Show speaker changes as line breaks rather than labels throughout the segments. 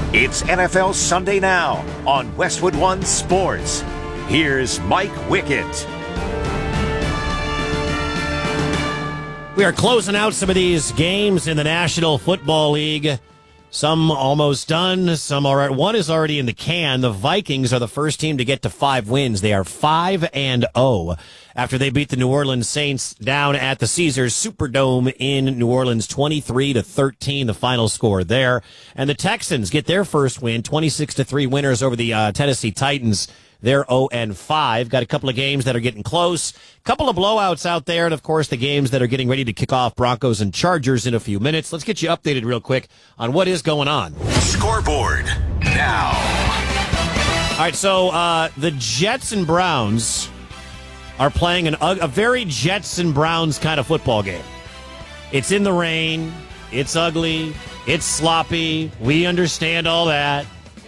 It's NFL Sunday Now on Westwood One Sports. Here's Mike Wickett.
We are closing out some of these games in the National Football League. Some almost done, some all right. One is already in the can. The Vikings are the first team to get to 5 wins. They are 5-0 after they beat the New Orleans Saints down at the Caesars Superdome in New Orleans, 23-13, the final score there. And the Texans get their first win, 26-3 winners over the Tennessee Titans. They're 0-5. Got a couple of games that are getting close. Couple of blowouts out there. And, of course, the games that are getting ready to kick off, Broncos and Chargers in a few minutes. Let's get you updated real quick on what is going on.
Scoreboard now.
All right, so the Jets and Browns are playing a very Jets and Browns kind of football game. It's in the rain. It's ugly. It's sloppy. We understand all that.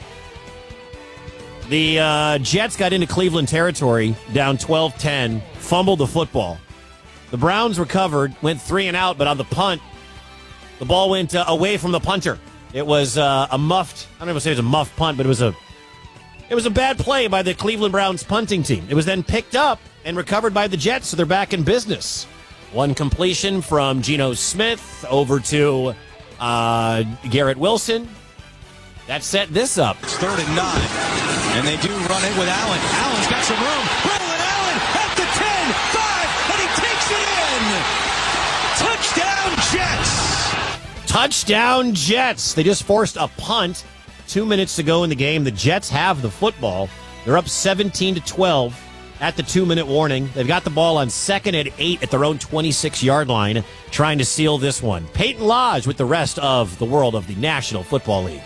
The Jets got into Cleveland territory, down 12-10, fumbled the football. The Browns recovered, went 3 and out, but on the punt, the ball went away from the punter. It was a muffed, I don't even say it was a muffed punt, but it was a bad play by the Cleveland Browns punting team. It was then picked up and recovered by the Jets, so they're back in business. One completion from Geno Smith over to Garrett Wilson. That set this up.
It's 3rd and 9, and they do run it with Allen. Allen's got some room. Rolling Allen at the 10, 5, and he takes it in. Touchdown, Jets.
Touchdown, Jets. They just forced a punt 2 minutes to go in the game. The Jets have the football. They're up 17-12 at the 2-minute warning. They've got the ball on 2nd and 8 at their own 26-yard line, trying to seal this one. Peyton Lodge with the rest of the world of the National Football League.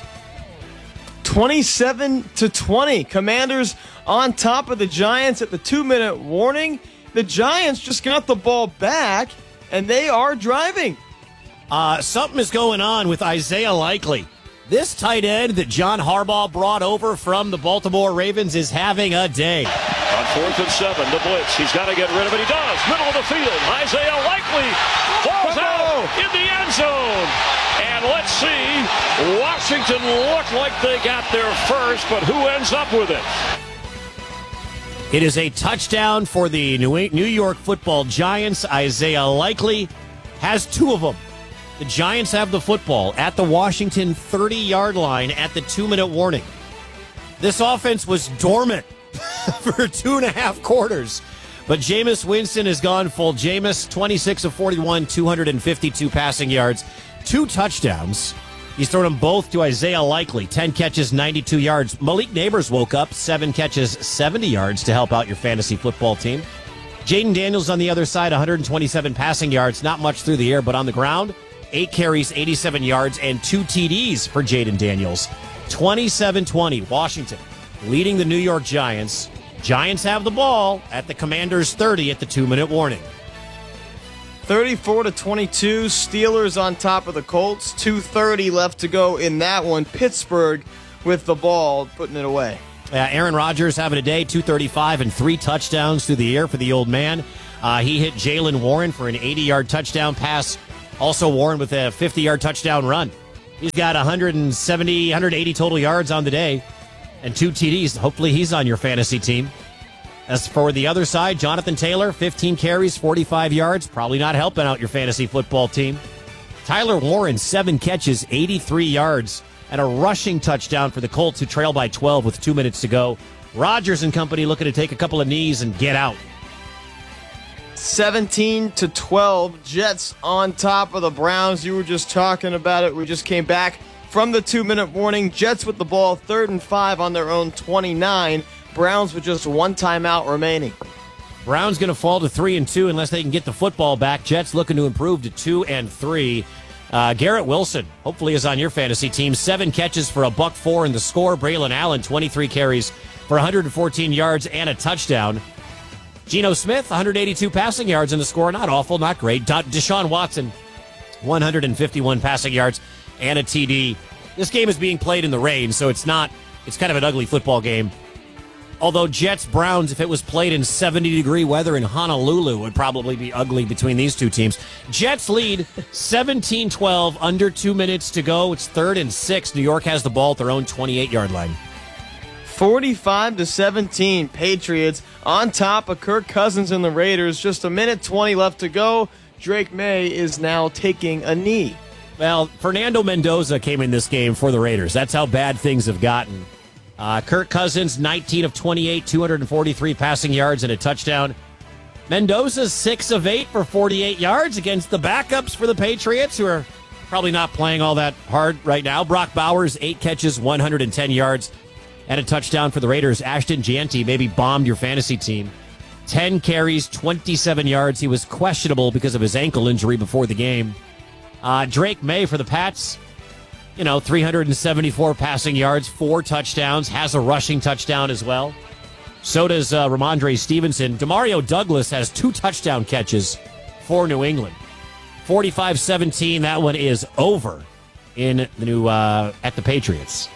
27-20. Commanders on top of the Giants at the 2-minute warning. The Giants just got the ball back, and they are driving.
Something is going on with Isaiah Likely. This tight end that John Harbaugh brought over from the Baltimore Ravens is having a day.
On 4th and 7, the blitz. He's got to get rid of it. He does. Middle of the field. Isaiah Likely falls out in the end zone. And let's see. Washington looked like they got there first, but who ends up with it?
It is a touchdown for the New York Football Giants. Isaiah Likely has 2 of them. The Giants have the football at the Washington 30-yard line at the 2-minute warning. This offense was dormant for 2.5 quarters. But Jameis Winston has gone full Jameis, 26 of 41, 252 passing yards, 2 touchdowns. He's thrown them both to Isaiah Likely, 10 catches, 92 yards. Malik Neighbors woke up, 7 catches, 70 yards to help out your fantasy football team. Jaden Daniels on the other side, 127 passing yards, not much through the air, but on the ground, 8 carries, 87 yards, and 2 TDs for Jaden Daniels. 27-20, Washington leading the New York Giants. Giants have the ball at the Commanders' 30 at the 2-minute warning.
34-22, Steelers on top of the Colts. 2:30 left to go in that one. Pittsburgh with the ball, putting it away.
Aaron Rodgers having a day, 235 and 3 touchdowns through the air for the old man. He hit Jaylen Warren for an 80-yard touchdown pass. Also Warren with a 50-yard touchdown run. He's got 170, 180 total yards on the day and 2 TDs. Hopefully he's on your fantasy team. As for the other side, Jonathan Taylor, 15 carries, 45 yards. Probably not helping out your fantasy football team. Tyler Warren, 7 catches, 83 yards, and a rushing touchdown for the Colts, who trail by 12 with 2 minutes to go. Rodgers and company looking to take a couple of knees and get out.
17-12, Jets on top of the Browns. You were just talking about it. We just came back from the 2-minute warning. Jets with the ball, 3rd and 5 on their own 29. Browns with just 1 timeout remaining.
Browns going to fall to 3-2 unless they can get the football back. Jets looking to improve to 2-3. Garrett Wilson hopefully is on your fantasy team. 7 catches for $104 in the score. Braylon Allen, 23 carries for 114 yards and a touchdown. Geno Smith, 182 passing yards in the score. Not awful, not great. Deshaun Watson, 151 passing yards and a TD. This game is being played in the rain, so it's kind of an ugly football game. Although Jets-Browns, if it was played in 70-degree weather in Honolulu, would probably be ugly between these two teams. Jets lead 17-12, under 2 minutes to go. It's 3rd and 6. New York has the ball at their own 28-yard line.
45-17, Patriots on top of Kirk Cousins and the Raiders. Just a minute 20 left to go. Drake May is now taking a knee.
Well, Fernando Mendoza came in this game for the Raiders. That's how bad things have gotten. Kirk Cousins, 19 of 28, 243 passing yards and a touchdown. Mendoza's 6 of 8 for 48 yards against the backups for the Patriots, who are probably not playing all that hard right now. Brock Bowers, 8 catches, 110 yards, and a touchdown for the Raiders. Ashton Jeanty maybe bombed your fantasy team. 10 carries, 27 yards. He was questionable because of his ankle injury before the game. Drake May for the Pats, 374 passing yards, 4 touchdowns, has a rushing touchdown as well. So does Ramondre Stevenson. Demario Douglas has 2 touchdown catches for New England. 45-17, that one is over in the new at the Patriots.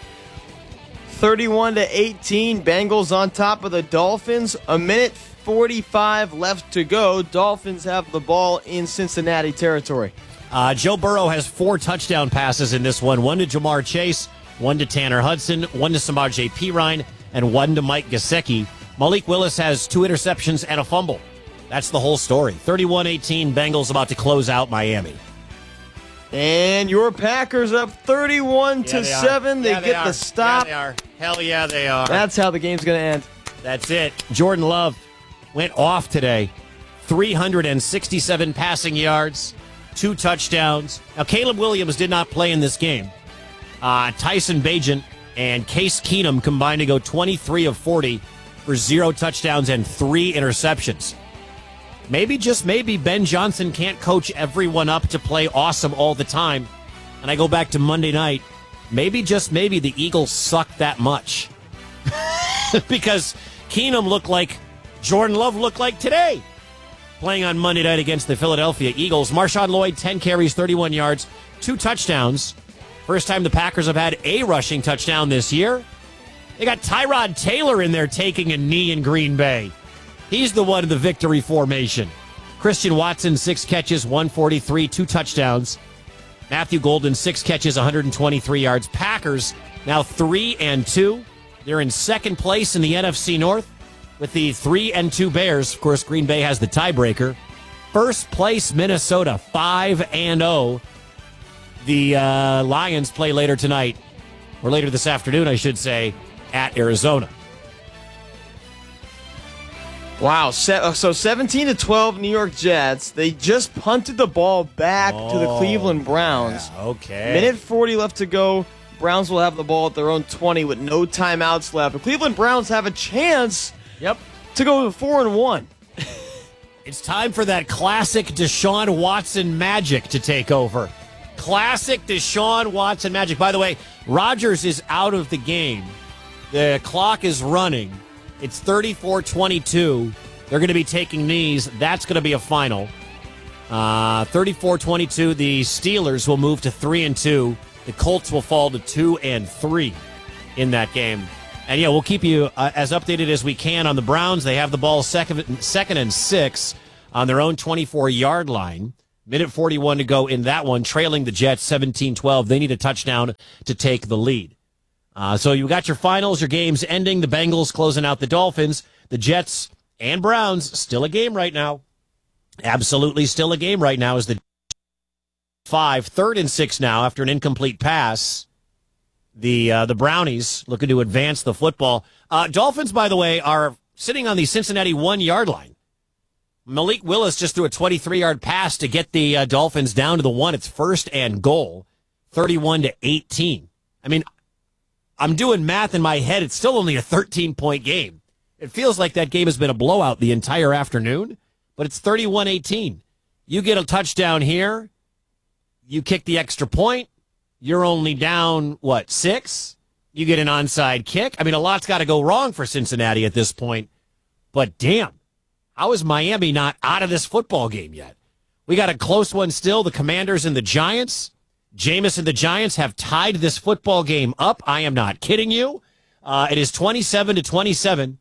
31-18, Bengals on top of the Dolphins. A minute 45 left to go. Dolphins have the ball in Cincinnati territory.
Joe Burrow has 4 touchdown passes in this one. 1 to Jamar Chase, 1 to Tanner Hudson, 1 to Samaje Perine, and 1 to Mike Gesicki. Malik Willis has 2 interceptions and a fumble. That's the whole story. 31-18, Bengals about to close out Miami.
And your Packers up 31-7. They get the stop.
Yeah, they are. Hell yeah, they are.
That's how the game's going to end.
That's it. Jordan Love went off today. 367 passing yards, 2 touchdowns. Now, Caleb Williams did not play in this game. Tyson Bagent and Case Keenum combined to go 23 of 40 for 0 touchdowns and 3 interceptions. Maybe, just maybe, Ben Johnson can't coach everyone up to play awesome all the time. And I go back to Monday night. Maybe, just maybe, the Eagles suck that much. Because Keenum looked like Jordan Love looked like today, playing on Monday night against the Philadelphia Eagles. Marshawn Lloyd, 10 carries, 31 yards, 2 touchdowns. First time the Packers have had a rushing touchdown this year. They got Tyrod Taylor in there taking a knee in Green Bay. He's the one in the victory formation. Christian Watson, 6 catches, 143, 2 touchdowns. Matthew Golden, 6 catches, 123 yards. Packers now 3-2. They're in second place in the NFC North with the 3-2 Bears. Of course, Green Bay has the tiebreaker. First place, Minnesota, 5-0. The Lions play later tonight, or later this afternoon, I should say, at Arizona.
Wow, so 17-12 New York Jets. They just punted the ball back to the Cleveland Browns.
Yeah, okay.
Minute 40 left to go. Browns will have the ball at their own 20 with no timeouts left. The Cleveland Browns have a chance to go 4-1.
It's time for that classic Deshaun Watson magic to take over. Classic Deshaun Watson magic. By the way, Rodgers is out of the game. The clock is running. It's 34-22. They're going to be taking knees. That's going to be a final. 34-22. The Steelers will move to 3-2. The Colts will fall to 2-3 in that game. And, yeah, we'll keep you as updated as we can on the Browns. They have the ball second and 6 on their own 24-yard line. Minute 41 to go in that one, trailing the Jets 17-12. They need a touchdown to take the lead. So you got your finals, your games ending. The Bengals closing out the Dolphins. The Jets and Browns, still a game right now. Absolutely still a game right now as the 3rd and 6 now after an incomplete pass. The Brownies looking to advance the football. Dolphins, by the way, are sitting on the Cincinnati 1-yard line. Malik Willis just threw a 23-yard pass to get the Dolphins down to the 1. It's 1st and goal, 31-18. I mean, I'm doing math in my head. It's still only a 13-point game. It feels like that game has been a blowout the entire afternoon, but it's 31-18. You get a touchdown here. You kick the extra point. You're only down, 6? You get an onside kick. I mean, a lot's got to go wrong for Cincinnati at this point. But damn, how is Miami not out of this football game yet? We got a close one still. The Commanders and the Giants. Jameis and the Giants have tied this football game up. I am not kidding you. It is 27-27.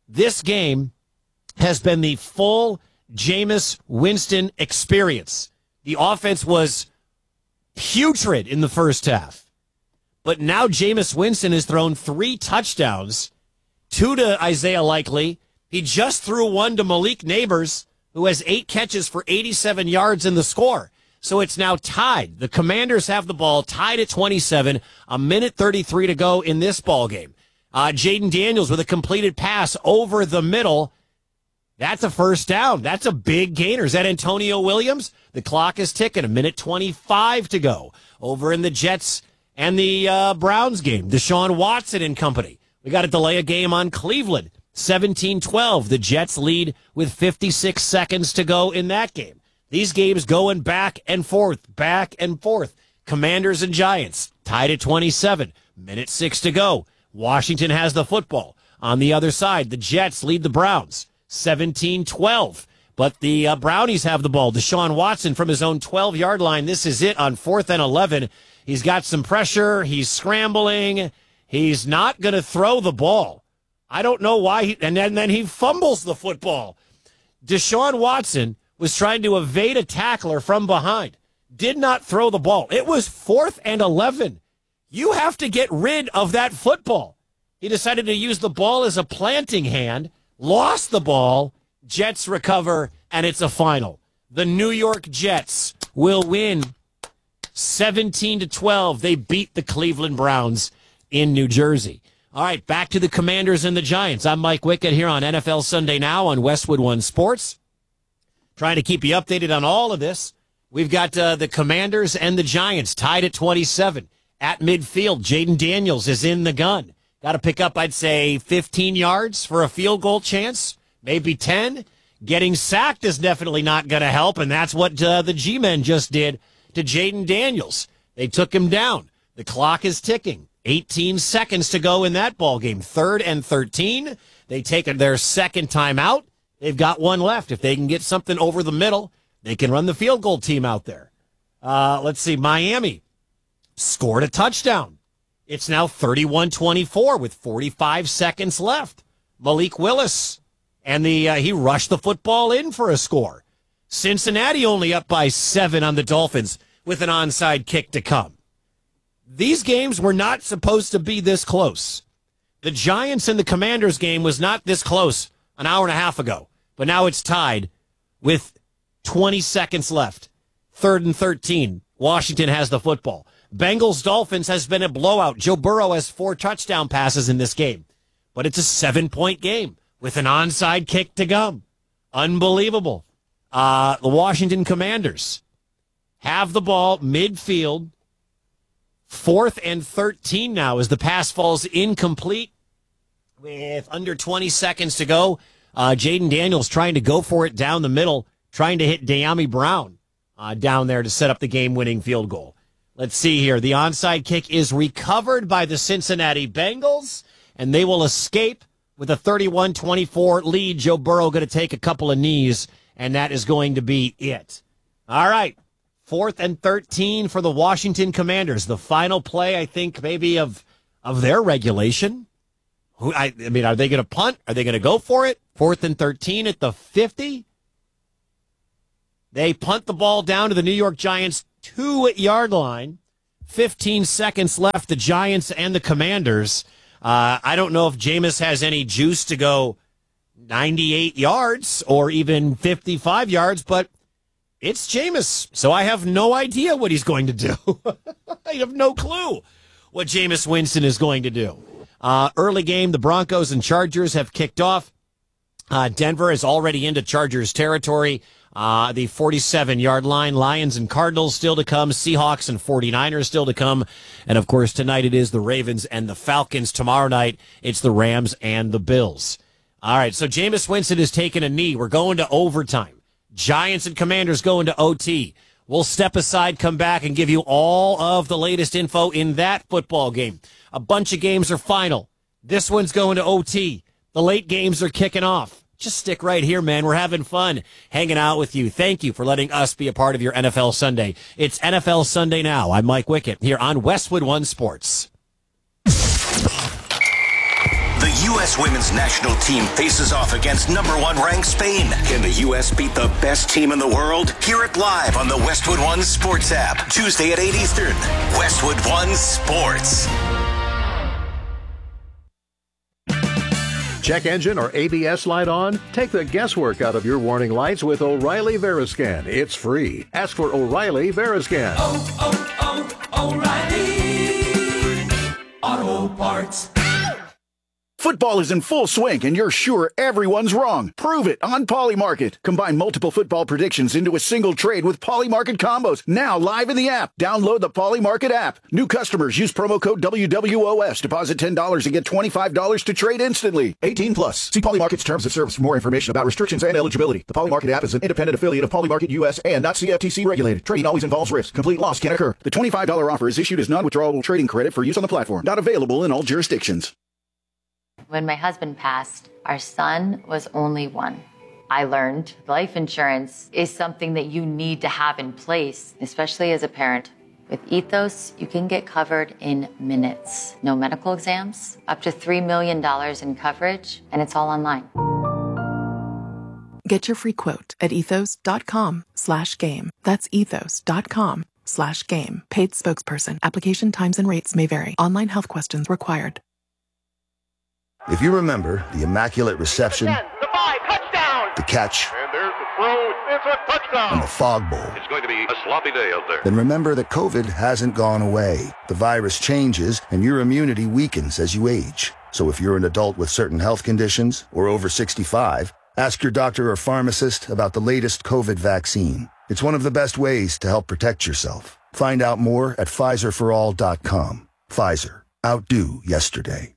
This game has been the full Jameis Winston experience. The offense was putrid in the first half. But now Jameis Winston has thrown 3 touchdowns, 2 to Isaiah Likely. He just threw 1 to Malik Neighbors, who has 8 catches for 87 yards in the score. So it's now tied. The Commanders have the ball tied at 27, a minute 33 to go in this ball game. Jaden Daniels with a completed pass over the middle. That's a first down. That's a big gainer. Is that Antonio Williams? The clock is ticking. A minute 25 to go. Over in the Jets and the Browns game, Deshaun Watson and company. We got to delay a game on Cleveland. 17-12. The Jets lead with 56 seconds to go in that game. These games going back and forth, back and forth. Commanders and Giants tied at 27. Minute 6 to go. Washington has the football. On the other side, the Jets lead the Browns 17-12. But the Brownies have the ball. Deshaun Watson from his own 12-yard line. This is it on 4th and 11. He's got some pressure. He's scrambling. He's not going to throw the ball. I don't know why. And then he fumbles the football. Deshaun Watson was trying to evade a tackler from behind. Did not throw the ball. It was 4th and 11. You have to get rid of that football. He decided to use the ball as a planting hand, lost the ball, Jets recover, and it's a final. The New York Jets will win 17-12. They beat the Cleveland Browns in New Jersey. All right, back to the Commanders and the Giants. I'm Mike Wickett here on NFL Sunday Now on Westwood One Sports. Trying to keep you updated on all of this. We've got the Commanders and the Giants tied at 27. At midfield, Jaden Daniels is in the gun. Got to pick up, I'd say, 15 yards for a field goal chance, maybe 10. Getting sacked is definitely not going to help, and that's what the G-men just did to Jaden Daniels. They took him down. The clock is ticking. 18 seconds to go in that ball game. 3rd and 13. They take their second time out. They've got one left. If they can get something over the middle, they can run the field goal team out there. Let's see. Miami scored a touchdown. It's now 31-24 with 45 seconds left. Malik Willis, and he rushed the football in for a score. Cincinnati only up by 7 on the Dolphins with an onside kick to come. These games were not supposed to be this close. The Giants and the Commanders game was not this close an hour and a half ago, but now it's tied with 20 seconds left. 3rd and 13. Washington has the football. Bengals-Dolphins has been a blowout. Joe Burrow has 4 touchdown passes in this game, but it's a 7-point game with an onside kick to come. Unbelievable. The Washington Commanders have the ball midfield. 4th and 13 now as the pass falls incomplete with under 20 seconds to go. Jaden Daniels trying to go for it down the middle, trying to hit De'Ami Brown down there to set up the game-winning field goal. Let's see here. The onside kick is recovered by the Cincinnati Bengals, and they will escape with a 31-24 lead. Joe Burrow going to take a couple of knees, and that is going to be it. All right. 4th and 13 for the Washington Commanders. The final play, I think, maybe of their regulation. I mean, are they going to punt? Are they going to go for it? 4th and 13 at the 50. They punt the ball down to the New York Giants 2-yard line. 15 seconds left. The Giants and the Commanders. I don't know if Jameis has any juice to go 98 yards or even 55 yards, but it's Jameis, so I have no idea what he's going to do. I have no clue what Jameis Winston is going to do. Early game, the Broncos and Chargers have kicked off. Denver is already into Chargers territory. The 47-yard line. Lions and Cardinals still to come. Seahawks and 49ers still to come. And, of course, tonight it is the Ravens and the Falcons. Tomorrow night, it's the Rams and the Bills. All right, so Jameis Winston has taken a knee. We're going to overtime. Giants and Commanders go into OT. We'll step aside, come back, and give you all of the latest info in that football game. A bunch of games are final. This one's going to OT. The late games are kicking off. Just stick right here, man. We're having fun hanging out with you. Thank you for letting us be a part of your NFL Sunday. It's NFL Sunday Now. I'm Mike Wickett here on Westwood One Sports.
The U.S. women's national team faces off against number 1 ranked Spain. Can the U.S. beat the best team in the world? Hear it live on the Westwood One Sports app. Tuesday at 8 Eastern. Westwood One Sports.
Check engine or ABS light on? Take the guesswork out of your warning lights with O'Reilly Veriscan. It's free. Ask for O'Reilly Veriscan.
O'Reilly Auto Parts.
Football is in full swing, and you're sure everyone's wrong. Prove it on Polymarket. Combine multiple football predictions into a single trade with Polymarket combos. Now live in the app. Download the Polymarket app. New customers use promo code WWOS. Deposit $10 and get $25 to trade instantly. 18 plus. See Polymarket's terms of service for more information about restrictions and eligibility. The Polymarket app is an independent affiliate of Polymarket US and not CFTC regulated. Trading always involves risk. Complete loss can occur. The $25 offer is issued as non-withdrawable trading credit for use on the platform. Not available in all jurisdictions.
When my husband passed, our son was only 1. I learned life insurance is something that you need to have in place, especially as a parent. With Ethos, you can get covered in minutes. No medical exams, up to $3 million in coverage, and it's all online.
Get your free quote at ethos.com/game. That's ethos.com/game. Paid spokesperson. Application times and rates may vary. Online health questions required.
If you remember the Immaculate Reception,
the 5, touchdown!
The catch,
and there's the throw, it's a touchdown!
And the Fog Bowl,
it's going to be a sloppy day out there.
Then remember that COVID hasn't gone away. The virus changes, and your immunity weakens as you age. So if you're an adult with certain health conditions or over 65, ask your doctor or pharmacist about the latest COVID vaccine. It's one of the best ways to help protect yourself. Find out more at PfizerForAll.com. Pfizer. Outdo yesterday.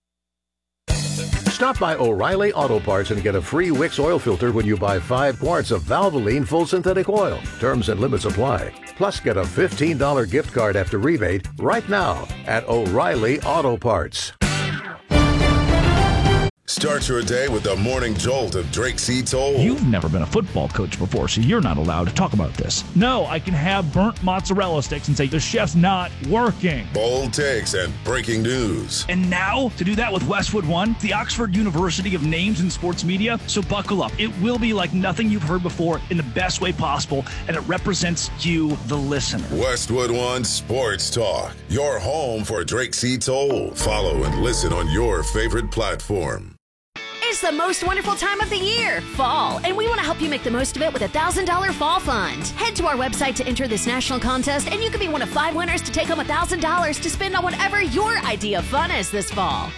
Stop by O'Reilly Auto Parts and get a free Wix oil filter when you buy 5 quarts of Valvoline Full Synthetic Oil. Terms and limits apply. Plus, get a $15 gift card after rebate right now at O'Reilly Auto Parts.
Start your day with the morning jolt of Drake C. Toll.
You've never been a football coach before, so you're not allowed to talk about this. No, I can have burnt mozzarella sticks and say the chef's not working.
Bold takes and breaking news.
And now, to do that with Westwood One, the Oxford University of Names in Sports Media. So buckle up. It will be like nothing you've heard before in the best way possible, and it represents you, the listener.
Westwood One Sports Talk, your home for Drake C. Toll. Follow and listen on your favorite platform.
It's the most wonderful time of the year, fall, and we want to help you make the most of it with a $1,000 fall fund. Head to our website to enter this national contest, and you could be one of 5 winners to take home $1,000 to spend on whatever your idea of fun is this fall.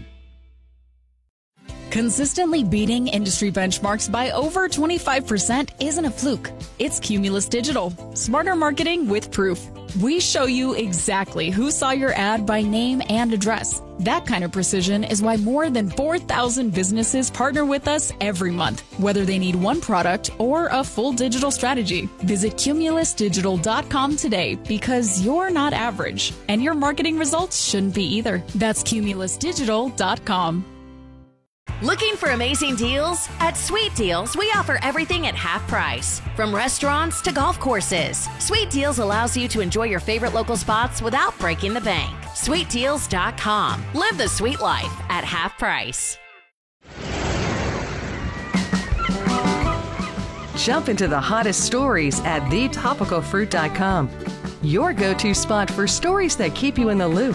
Consistently beating industry benchmarks by over 25% isn't a fluke. It's Cumulus Digital. Smarter marketing with proof. We show you exactly who saw your ad by name and address. That kind of precision is why more than 4,000 businesses partner with us every month, whether they need one product or a full digital strategy. Visit cumulusdigital.com today because you're not average, and your marketing results shouldn't be either. That's cumulusdigital.com.
Looking for amazing deals? At Sweet Deals, we offer everything at half price. From restaurants to golf courses, Sweet Deals allows you to enjoy your favorite local spots without breaking the bank. SweetDeals.com. Live the sweet life at half price.
Jump into the hottest stories at thetopicalfruit.com. Your go-to spot for stories that keep you in the loop.